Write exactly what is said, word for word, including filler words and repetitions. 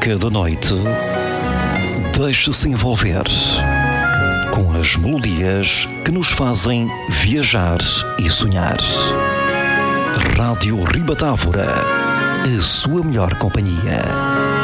Cada noite, deixe-se envolver com as melodias que nos fazem viajar e sonhar. Rádio Ribatávora, a sua melhor companhia.